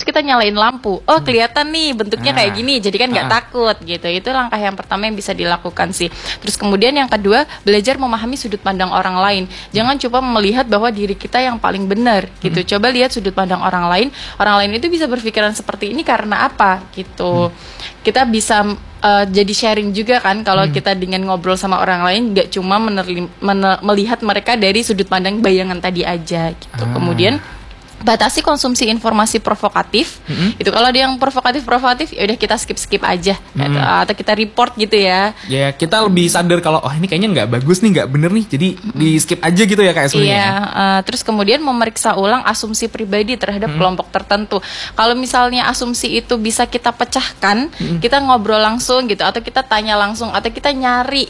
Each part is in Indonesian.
terus kita nyalain lampu. Oh kelihatan nih bentuknya kayak gini, jadi kan nggak takut gitu. Itu langkah yang pertama yang bisa dilakukan sih. Terus kemudian yang kedua, belajar memahami sudut pandang orang lain. Jangan coba melihat bahwa diri kita yang paling benar gitu. Coba lihat sudut pandang orang lain. Orang lain itu bisa berpikiran seperti ini karena apa gitu. Kita bisa jadi sharing juga kan kalau kita dengan ngobrol sama orang lain, nggak cuma melihat mereka dari sudut pandang bayangan tadi aja gitu. Kemudian batasi konsumsi informasi provokatif. Itu kalau ada yang provokatif ya udah kita skip aja gitu. Atau kita report gitu ya. Ya kita lebih sadar kalau ini kayaknya nggak bagus nih, nggak bener nih, jadi di skip aja gitu ya Kak sebenarnya. Iya, terus kemudian memeriksa ulang asumsi pribadi terhadap kelompok tertentu. Kalau misalnya asumsi itu bisa kita pecahkan, kita ngobrol langsung gitu, atau kita tanya langsung, atau kita nyari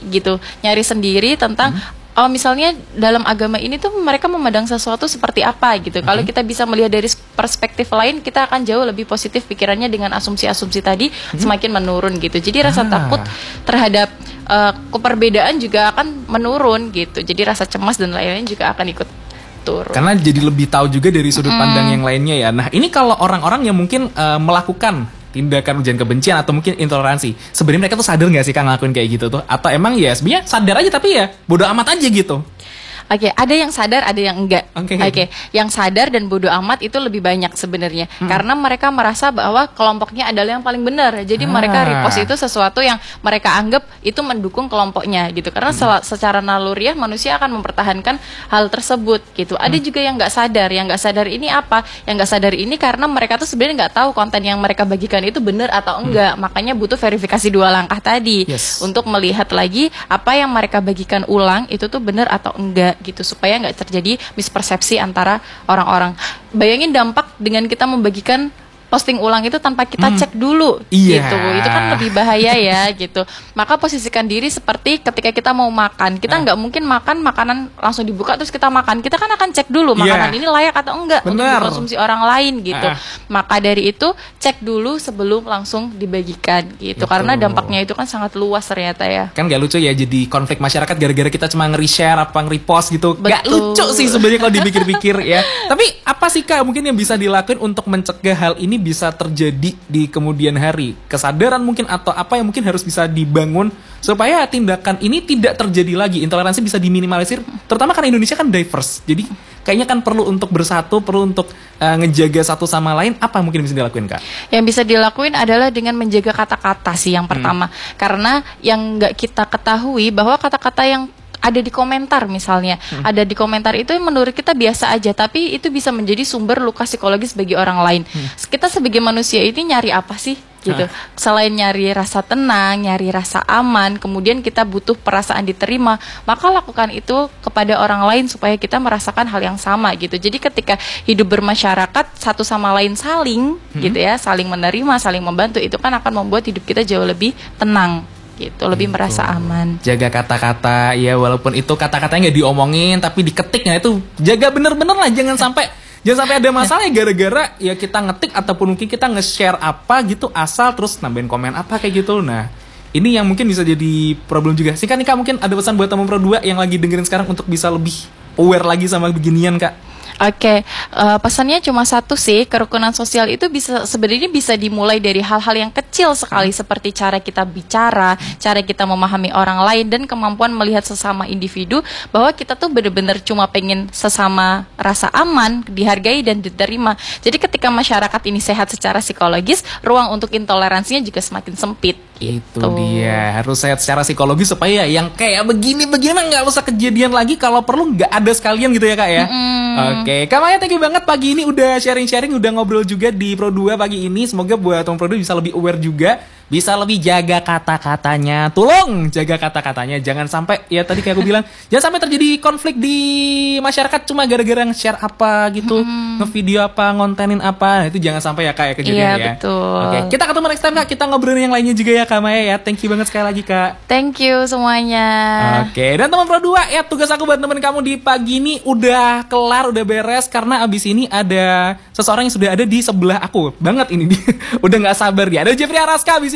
sendiri tentang misalnya dalam agama ini tuh mereka memandang sesuatu seperti apa gitu. Kalau kita bisa melihat dari perspektif lain, kita akan jauh lebih positif pikirannya dengan asumsi-asumsi tadi semakin menurun gitu. Jadi rasa takut terhadap keperbedaan juga akan menurun gitu. Jadi rasa cemas dan lain-lain juga akan ikut turun. Karena jadi lebih tahu juga dari sudut pandang yang lainnya ya. Nah ini kalau orang-orang yang mungkin melakukan tindakan ujian kebencian atau mungkin intoleransi, sebenarnya mereka tuh sadar nggak sih Kak ngelakuin kayak gitu tuh? Atau emang ya sebenarnya sadar aja tapi ya bodo amat aja gitu? Oke, ada yang sadar, ada yang enggak. Oke, yang sadar dan bodo amat itu lebih banyak sebenarnya. Karena mereka merasa bahwa kelompoknya adalah yang paling benar. Jadi mereka repost itu sesuatu yang mereka anggap itu mendukung kelompoknya gitu. Karena secara naluriah manusia akan mempertahankan hal tersebut gitu. Ada juga yang enggak sadar. Yang enggak sadar ini apa? Yang enggak sadar ini karena mereka tuh sebenarnya enggak tahu konten yang mereka bagikan itu benar atau enggak. Makanya butuh verifikasi 2 langkah tadi untuk melihat lagi apa yang mereka bagikan ulang itu tuh benar atau enggak gitu, supaya nggak terjadi mispersepsi antara orang-orang. Bayangin dampak dengan kita membagikan posting ulang itu tanpa kita cek dulu gitu. Itu kan lebih bahaya ya gitu. Maka posisikan diri seperti ketika kita mau makan. Kita nggak mungkin makan makanan langsung dibuka terus kita makan. Kita kan akan cek dulu makanan ini layak atau enggak untuk dikonsumsi orang lain gitu. Maka dari itu cek dulu sebelum langsung dibagikan gitu. Karena dampaknya itu kan sangat luas ternyata ya. Kan nggak lucu ya jadi konflik masyarakat gara-gara kita cuma nge-reshare apa nge-repost gitu. Nggak lucu sih sebenarnya kalau dipikir-pikir ya. Tapi apa sih Kak mungkin yang bisa dilakuin untuk mencegah hal ini bisa terjadi di kemudian hari? Kesadaran mungkin atau apa yang mungkin harus bisa dibangun supaya tindakan ini tidak terjadi lagi, intoleransi bisa diminimalisir, terutama karena Indonesia kan diverse. Jadi kayaknya kan perlu untuk bersatu, perlu untuk ngejaga satu sama lain. Apa mungkin bisa dilakuin Kak? Yang bisa dilakuin adalah dengan menjaga kata-kata sih yang pertama. Karena yang nggak kita ketahui bahwa kata-kata yang ada di komentar misalnya, ada di komentar itu menurut kita biasa aja, tapi itu bisa menjadi sumber luka psikologis bagi orang lain. Kita sebagai manusia ini nyari apa sih gitu? Selain nyari rasa tenang, nyari rasa aman, kemudian kita butuh perasaan diterima, maka lakukan itu kepada orang lain supaya kita merasakan hal yang sama gitu. Jadi ketika hidup bermasyarakat satu sama lain saling gitu ya, saling menerima, saling membantu, itu kan akan membuat hidup kita jauh lebih tenang gitu, lebih merasa aman. Jaga kata-kata ya, walaupun itu kata-katanya nggak diomongin tapi diketiknya itu jaga bener-bener lah, jangan sampai ada masalah ya gara-gara ya kita ngetik ataupun mungkin kita nge-share apa gitu asal terus nambahin komen apa kayak gitu. Nah ini yang mungkin bisa jadi problem juga. Singkat nih Kak, mungkin ada pesan buat teman Pro 2 yang lagi dengerin sekarang untuk bisa lebih aware lagi sama beginian Kak? Oke, pesannya cuma satu sih, kerukunan sosial itu sebenarnya bisa dimulai dari hal-hal yang kecil sekali seperti cara kita bicara, cara kita memahami orang lain, dan kemampuan melihat sesama individu bahwa kita tuh benar-benar cuma pengen sesama rasa aman, dihargai dan diterima. Jadi ketika masyarakat ini sehat secara psikologis, ruang untuk intoleransinya juga semakin sempit. Itu dia, harus sehat secara psikologis supaya yang kayak begini nggak usah kejadian lagi, kalau perlu nggak ada sekalian gitu ya Kak ya. Oke, Kak Maya thank you banget pagi ini udah sharing-sharing, udah ngobrol juga di Pro 2 pagi ini. Semoga buat teman Pro 2 bisa lebih aware juga, bisa lebih jaga kata-katanya. Tolong jaga kata-katanya, jangan sampai ya tadi kayak aku bilang, jangan sampai terjadi konflik di masyarakat cuma gara-gara nge-share apa gitu, nge-video apa, ngontenin apa. Nah, itu jangan sampai ya Kak ya kejadian ya. Iya, betul. Oke, kita ketemu next time Kak, kita ngobrolin yang lainnya juga ya Kak Maya ya. Thank you banget sekali lagi Kak. Thank you semuanya. Oke, dan teman Pro 2 ya, tugas aku buat temen kamu di pagi ini udah kelar, udah beres, karena abis ini ada seseorang yang sudah ada di sebelah aku banget ini. Udah gak sabar dia. Ada Jeffrey Araska abis ini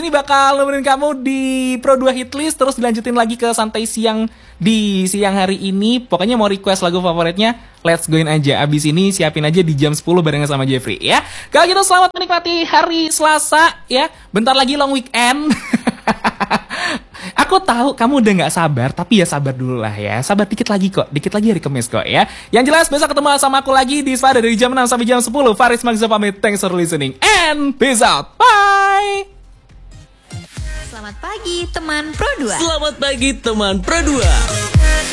ini bakal nemenin kamu di Pro 2 Hitlist, terus dilanjutin lagi ke santai siang di siang hari ini. Pokoknya mau request lagu favoritnya, let's goin aja. Abis ini siapin aja di jam 10 barengan sama Jeffrey ya. Kalau gitu selamat menikmati hari Selasa ya. Bentar lagi long weekend. Aku tahu kamu udah gak sabar, tapi ya sabar dulu lah ya. Sabar dikit lagi kok, dikit lagi hari Kamis kok ya. Yang jelas besok ketemu sama aku lagi di Spada dari jam 6 sampai jam 10. Faris Magza pamit, thanks for listening and peace out, bye. Selamat pagi teman Pro 2. Selamat pagi teman Pro 2.